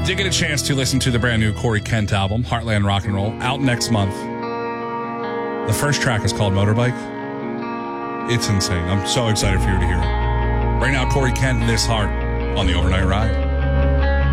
did get a chance to listen to the brand new Corey Kent album, Heartland Rock and Roll, out next month. The first track is called Motorbike. It's insane. I'm so excited for you to hear it. Right now, Corey Kent, This Heart on the Overnight Ride.